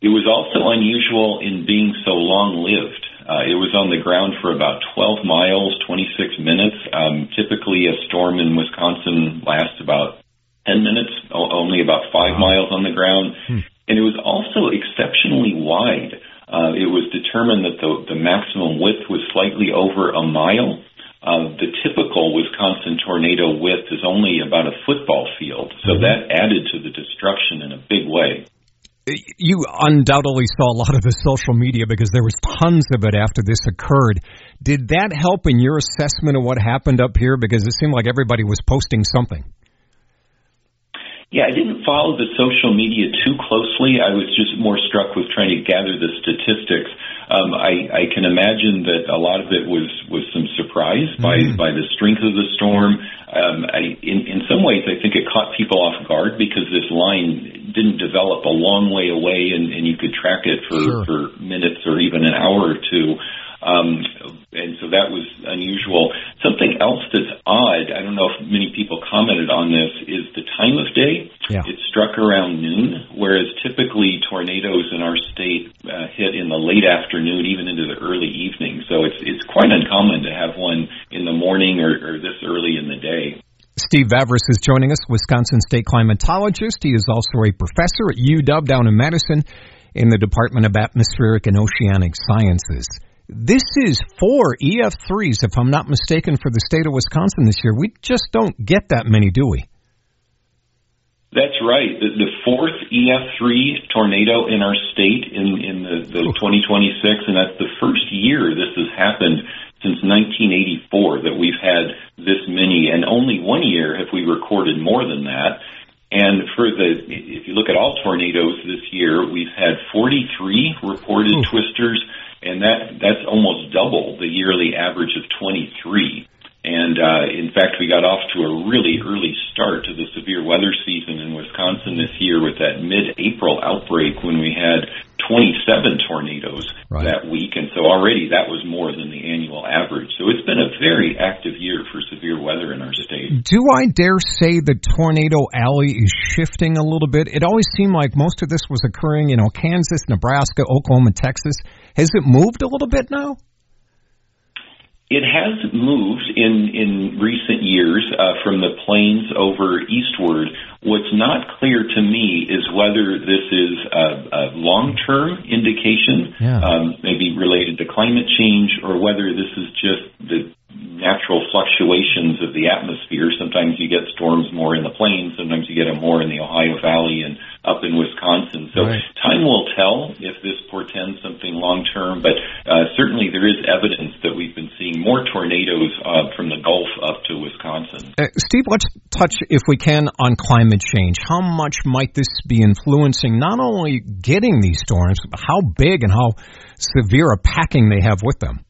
It was also unusual in being so long-lived. It was on the ground for about 12 miles, 26 minutes. Typically, a storm in Wisconsin lasts about 10 minutes, only about 5 miles on the ground. And it was also exceptionally wide. It was determined that the maximum width was slightly over a mile. The typical Wisconsin tornado width is only about a football field, so that added to the destruction in a big way. You undoubtedly saw a lot of the social media because there was tons of it after this occurred. Did that help in your assessment of what happened up here? Because it seemed like everybody was posting something. Yeah, I didn't follow the social media too closely. I was just more struck with trying to gather the statistics. I can imagine that a lot of it was some surprise by the strength of the storm. In some ways, I think it caught people off guard because this line didn't develop a long way away, and you could track it for minutes or even an hour or two. And so that was unusual. Something else that's odd, I don't know if many people commented on this, is the time of day. Yeah. It struck around noon, whereas typically tornadoes in our state hit in the late afternoon, even into the early evening. So it's quite uncommon to have one in the morning or this early in the day. Steve Vavras is joining us, Wisconsin State climatologist. He is also a professor at UW down in Madison in the Department of Atmospheric and Oceanic Sciences. This is 4 EF3s, if I'm not mistaken, for the state of Wisconsin this year. We just don't get that many, do we? That's right. The fourth EF3 tornado in our state in the 2026, and that's the first year this has happened since 1984 that we've had this many, and only one year have we recorded more than that. And if you look at all tornadoes this year, we've had 43 reported twisters, and that's almost double the yearly average of 23. And in fact, we got off to a really early start to the severe weather season in Wisconsin this year with that mid-April outbreak when we had 27 tornadoes that week. And so already that was more than the annual average. So it's been a very active year for severe weather in our state. Do I dare say the tornado alley is shifting a little bit? It always seemed like most of this was occurring, Kansas, Nebraska, Oklahoma, Texas. Has it moved a little bit now? It has moved in recent years from the plains over eastward. What's not clear to me is whether this is a long-term indication, maybe related to climate change, or whether this is just the natural fluctuations of the atmosphere. Sometimes you get storms more in the plains, sometimes you get them more in the Ohio Valley and up in Wisconsin. So time will tell if this portends something long-term, but certainly there is evidence that we've been seeing more tornadoes from the Gulf up to Wisconsin. Steve, let's touch, if we can, on climate change. How much might this be influencing not only getting these storms, but how big and how severe a packing they have with them?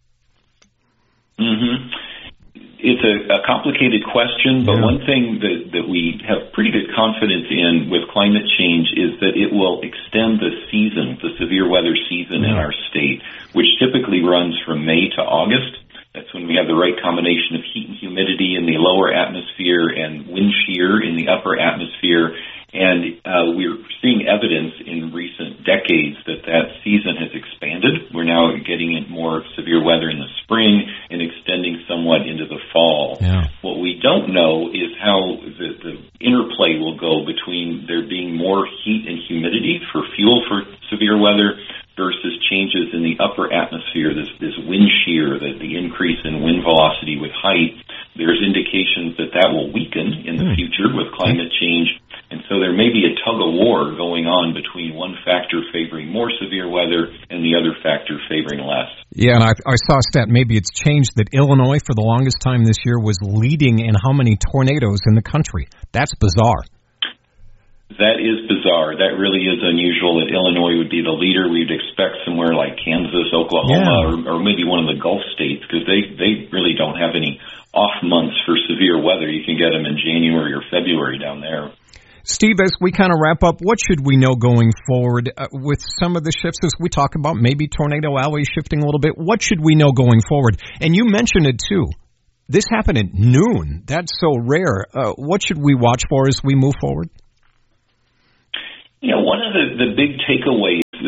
It's a complicated question, but one thing that we have pretty good confidence in with climate change is that it will extend the season, the severe weather season in our state, which typically runs from May to August. That's when we have the right combination of heat and humidity in the lower atmosphere and wind shear in the upper atmosphere. And we're seeing evidence in recent decades that season has expanded. We're now getting more severe weather in the spring and extending somewhat into the fall. What we don't know is how the interplay will go between there being more heat and humidity for fuel for severe weather versus changes in the upper atmosphere, this wind shear, the increase in wind velocity with height. There's indications that will weaken in the future with climate change. And so there may be a tug-of-war going on between one factor favoring more severe weather and the other factor favoring less. Yeah, and I saw a stat, maybe it's changed, that Illinois for the longest time this year was leading in how many tornadoes in the country. That's bizarre. That is bizarre. That really is unusual that Illinois would be the leader. We'd expect somewhere like Kansas, Oklahoma, or maybe one of the Gulf states, because they really don't have any off months for severe weather. You can get them in January or February down there. Steve, as we kind of wrap up, what should we know going forward with some of the shifts as we talk about maybe Tornado Alley shifting a little bit? What should we know going forward? And you mentioned it too. This happened at noon. That's so rare. What should we watch for as we move forward? One of the big takeaways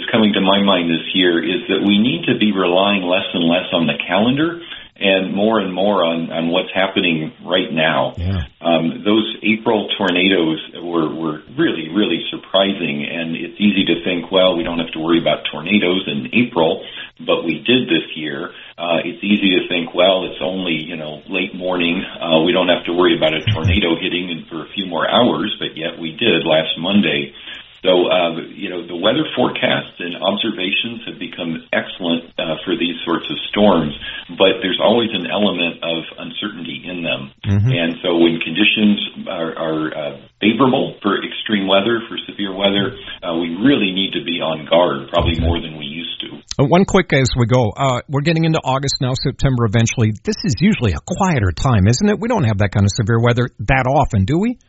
coming to my mind this year is that we need to be relying less and less on the calendar and more on what's happening right now. Yeah. Those April tornadoes were really, really surprising, and it's easy to think, well, we don't have to worry about tornadoes in April, but we did this year. It's easy to think, well, it's only, late morning. We don't have to worry about a tornado hitting for a few more hours, but yet we did last Monday. So, the weather forecasts and observations have become excellent for these sorts of storms, but there's always an element of uncertainty in them. Mm-hmm. And so when conditions are favorable for extreme weather, for severe weather, we really need to be on guard, probably more than we used to. One quick as we go. We're getting into August now, September eventually. This is usually a quieter time, isn't it? We don't have that kind of severe weather that often, do we?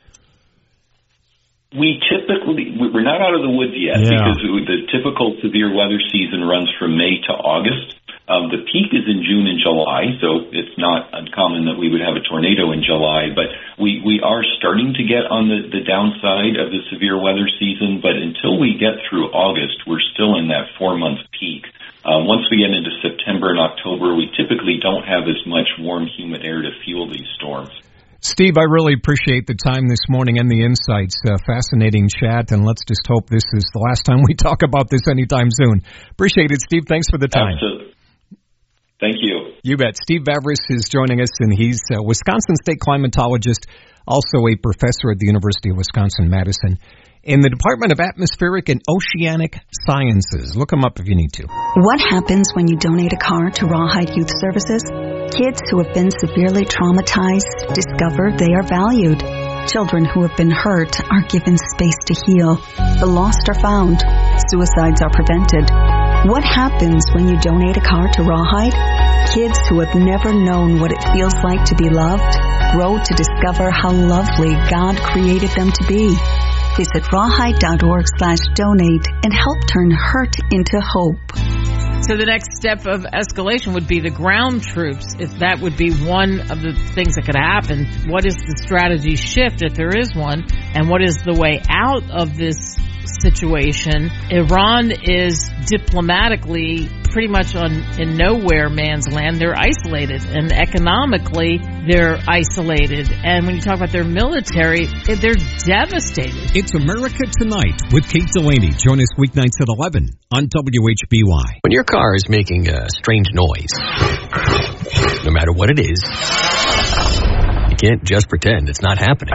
We're not out of the woods yet because the typical severe weather season runs from May to August. The peak is in June and July, so it's not uncommon that we would have a tornado in July. But we are starting to get on the downside of the severe weather season. But until we get through August, we're still in that 4-month peak. Once we get into September and October, we typically don't have as much warm, humid air to fuel these storms. Steve, I really appreciate the time this morning and the insights. Fascinating chat, and let's just hope this is the last time we talk about this anytime soon. Appreciate it, Steve. Thanks for the time. Absolutely. Thank you. You bet. Steve Vavris is joining us, and he's a Wisconsin State climatologist, also a professor at the University of Wisconsin-Madison in the Department of Atmospheric and Oceanic Sciences. Look him up if you need to. What happens when you donate a car to Rawhide Youth Services? Kids who have been severely traumatized discover they are valued. Children who have been hurt are given space to heal. The lost are found. Suicides are prevented. What happens when you donate a car to Rawhide? Kids who have never known what it feels like to be loved grow to discover how lovely God created them to be. Visit rawhide.org/donate and help turn hurt into hope. So the next step of escalation would be the ground troops. If that would be one of the things that could happen, what is the strategy shift if there is one? And what is the way out of this situation? Iran is diplomatically pretty much in nowhere man's land. They're isolated, and economically they're isolated. And when you talk about their military, they're devastated. It's America Tonight with Kate Delaney. Join us weeknights at 11 on WHBY. When your car is making a strange noise, no matter what it is, you can't just pretend it's not happening.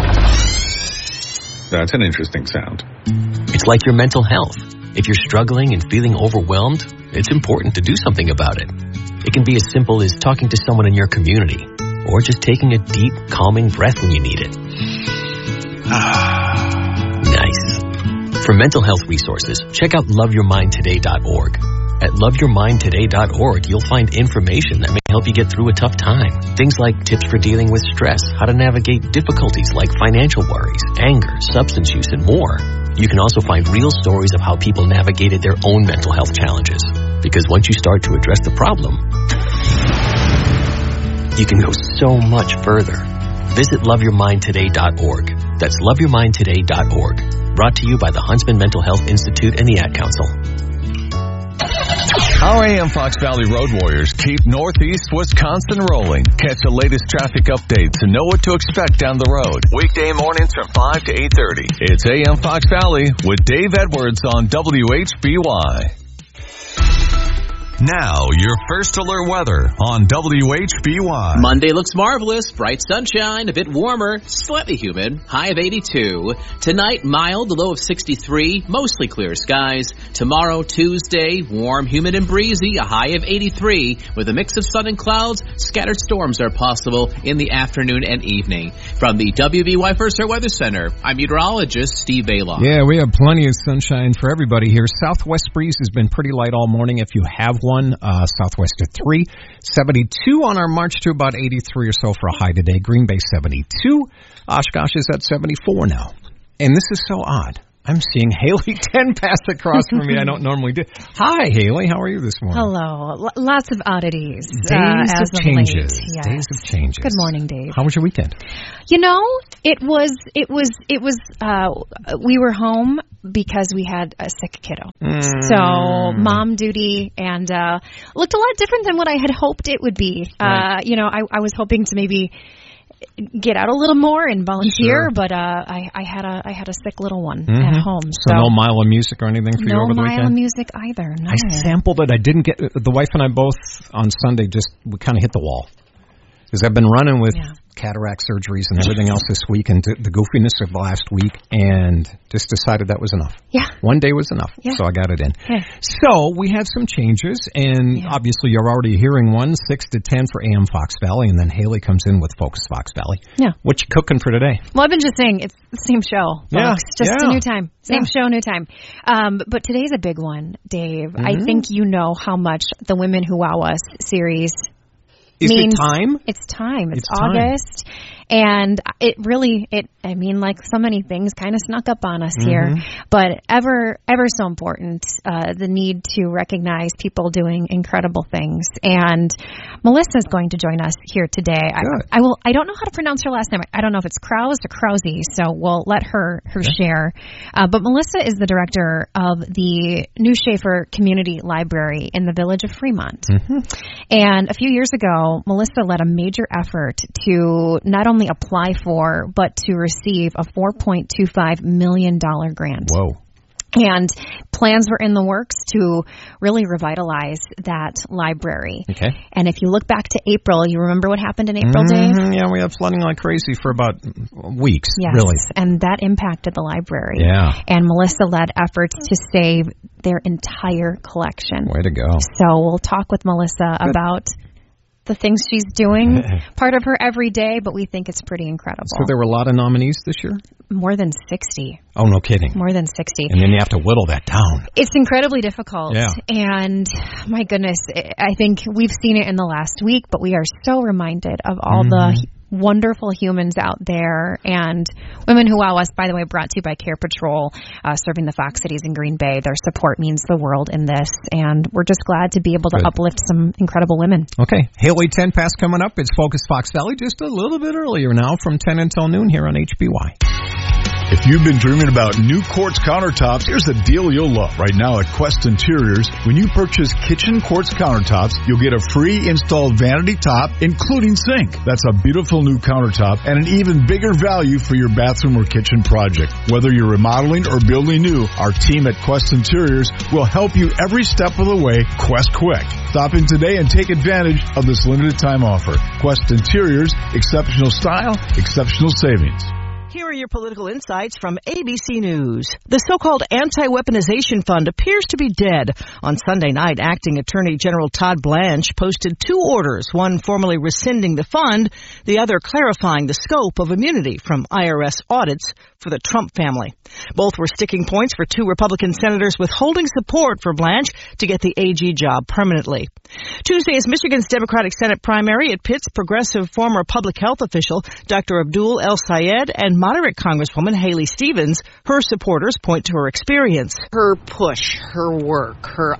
That's an interesting sound. It's like your mental health. If you're struggling and feeling overwhelmed, it's important to do something about it. It can be as simple as talking to someone in your community, or just taking a deep, calming breath when you need it. Nice. For mental health resources, check out loveyourmindtoday.org. At loveyourmindtoday.org, you'll find information that may help you get through a tough time. Things like tips for dealing with stress, how to navigate difficulties like financial worries, anger, substance use, and more. You can also find real stories of how people navigated their own mental health challenges. Because once you start to address the problem, you can go so much further. Visit loveyourmindtoday.org. That's loveyourmindtoday.org. Brought to you by the Huntsman Mental Health Institute and the Ad Council. Our AM Fox Valley Road Warriors keep Northeast Wisconsin rolling. Catch the latest traffic updates and know what to expect down the road. Weekday mornings from 5 to 8:30. It's AM Fox Valley with Dave Edwards on WHBY. Now, your first alert weather on WHBY. Monday looks marvelous. Bright sunshine, a bit warmer, slightly humid, high of 82. Tonight, mild, a low of 63, mostly clear skies. Tomorrow, Tuesday, warm, humid, and breezy, a high of 83. With a mix of sun and clouds, scattered storms are possible in the afternoon and evening. From the WVY First Alert Weather Center, I'm meteorologist Steve Bailoff. Yeah, we have plenty of sunshine for everybody here. Southwest breeze has been pretty light all morning. If you have one, southwest at 3, 72 on our march to about 83 or so for a high today. Green Bay 72. Oshkosh is at 74 now. And this is so odd. I'm seeing Haley 10 pass across from me. I don't normally do. Hi, Haley. How are you this morning? Hello. Lots of oddities. Days of changes. Yes. Days of changes. Good morning, Dave. How was your weekend? You know, it was. We were home because we had a sick kiddo. So mom duty, and looked a lot different than what I had hoped it would be. Right. I was hoping to maybe get out a little more and volunteer, Sure. but I had a sick little one at home. So no Mile of Music or anything for you over the weekend? No Mile of Music either. No. I sampled it. I didn't get the wife and I both on Sunday. We kind of hit the wall because I've been running with cataract surgeries and everything else this week, and the goofiness of last week, and just decided that was enough. Yeah, one day was enough. Yeah. So I got it in. Okay. So we have some changes, and obviously you're already hearing one 6 to 10 for AM Fox Valley, and then Haley comes in with Focus Fox Valley. Yeah. What you cooking for today? Well, I've been just saying it's the same show, folks. Just a new time. Same show, new time. But today's a big one, Dave. I think you know how much the Women Who Wow Us series means. It time? It's time. It's time. August. And it really, like so many things kind of snuck up on us here, but ever so important, the need to recognize people doing incredible things. And Melissa's going to join us here today. I don't know how to pronounce her last name. I don't know if it's Krause or Krause, so we'll let her share. But Melissa is the director of the New Schaefer Community Library in the village of Fremont. And a few years ago, Melissa led a major effort to not only apply for, but to receive a $4.25 million grant. Whoa. And plans were in the works to really revitalize that library. Okay. And if you look back to April, you remember what happened in April, Dave? Yeah, we had flooding like crazy for about weeks, yes, really. And that impacted the library. Yeah. And Melissa led efforts to save their entire collection. Way to go. So we'll talk with Melissa about the things she's doing, part of her every day, but we think it's pretty incredible. So there were a lot of nominees this year? More than 60. Oh, no kidding. More than 60. And then you have to whittle that down. It's incredibly difficult. Yeah. And my goodness, I think we've seen it in the last week, but we are so reminded of all the wonderful humans out there. And Women Who Wow Us, by the way, brought to you by Care Patrol, serving the Fox Cities in Green Bay. Their support means the world in this, and we're just glad to be able to uplift some incredible women. Okay. Haley 10 Pass coming up. It's Focus Fox Valley just a little bit earlier now from 10 until noon here on HBY. If you've been dreaming about new quartz countertops, here's a deal you'll love. Right now at Quest Interiors, when you purchase kitchen quartz countertops, you'll get a free installed vanity top, including sink. That's a beautiful new countertop and an even bigger value for your bathroom or kitchen project. Whether you're remodeling or building new, our team at Quest Interiors will help you every step of the way, Quest Quick. Stop in today and take advantage of this limited time offer. Quest Interiors, exceptional style, exceptional savings. Here are your political insights from ABC News. The so-called Anti-Weaponization Fund appears to be dead. On Sunday night, Acting Attorney General Todd Blanche posted 2 orders, one formally rescinding the fund, the other clarifying the scope of immunity from IRS audits for the Trump family. Both were sticking points for 2 Republican senators withholding support for Blanche to get the AG job permanently. Tuesday is Michigan's Democratic Senate primary. It pits progressive former public health official Dr. Abdul El Sayed and moderate Congresswoman Haley Stevens. Her supporters point to her experience. Her push, her work, her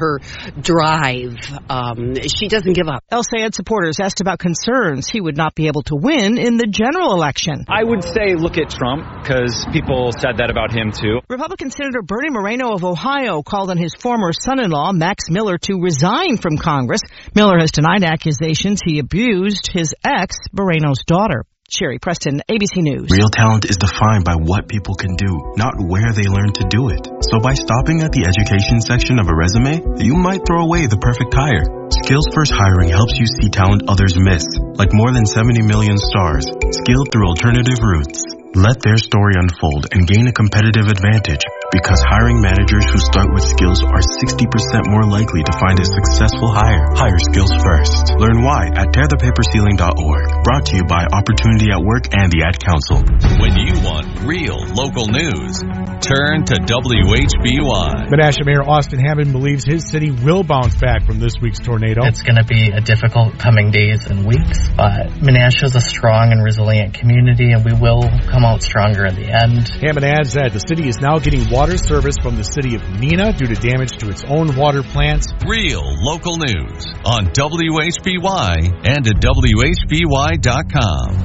drive. She doesn't give up. El Sayed supporters asked about concerns he would not be able to win in the general election. I would say look at Trump, because people said that about him too. Republican Senator Bernie Moreno of Ohio called on his former son-in-law, Max Miller, to resign from Congress. Miller has denied accusations he abused his ex, Moreno's daughter. Sherry Preston, ABC News. Real talent is defined by what people can do, not where they learn to do it. So by stopping at the education section of a resume, you might throw away the perfect hire. Skills First Hiring helps you see talent others miss, like more than 70 million stars, skilled through alternative routes. Let their story unfold and gain a competitive advantage, because hiring managers who start with skills are 60% more likely to find a successful hire. Hire skills first. Learn why at tearthepaperceiling.org. Brought to you by Opportunity at Work and the Ad Council. When you want real local news, turn to WHBY. Menasha Mayor Austin Hammond believes his city will bounce back from this week's tornado. It's going to be a difficult coming days and weeks, but Menasha is a strong and resilient community, and we will come out stronger in the end. Hammond adds that the city is now getting water service from the city of Neenah due to damage to its own water plants. Real local news on WHBY and at WHBY.com.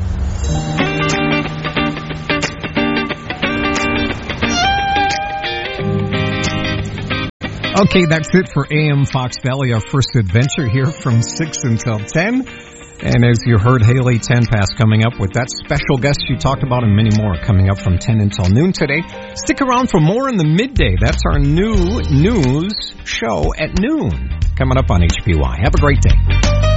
Okay, that's it for AM Fox Valley, our first adventure here from 6 until 10. And as you heard, Haley Tenpass coming up with that special guest she talked about and many more coming up from 10 until noon today. Stick around for more in the midday. That's our new news show at noon coming up on HBY. Have a great day.